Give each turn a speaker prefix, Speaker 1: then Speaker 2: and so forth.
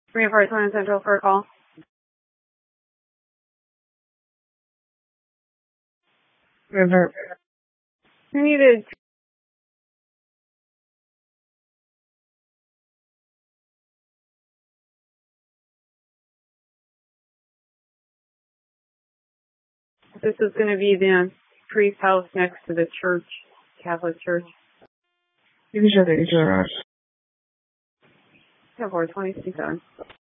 Speaker 1: Reinforcement Central for a call.
Speaker 2: River.
Speaker 1: I needed. This is going to be the priest house next to the church, Catholic church.
Speaker 2: Division 427.
Speaker 1: Yeah, 427.